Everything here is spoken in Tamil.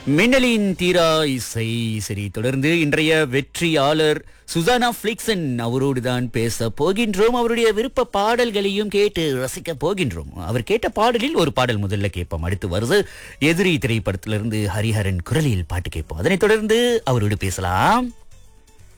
மின்னலின் தீரா இசை. சரி, தொடர்ந்து இன்றைய வெற்றியாளர் சுசானா பிளிக்சன் அவரோடு தான் பேச போகின்றோம். அவருடைய விருப்ப பாடல்களையும் கேட்டு ரசிக்க போகின்றோம். அவர் கேட்ட பாடலில் ஒரு பாடல் முதல்ல கேட்போம். அடுத்து வருது எதிரி திரைப்படத்திலிருந்து ஹரிஹரன் குரலில் பாட்டு கேட்போம். அதனைத் தொடர்ந்து அவரோடு பேசலாம்.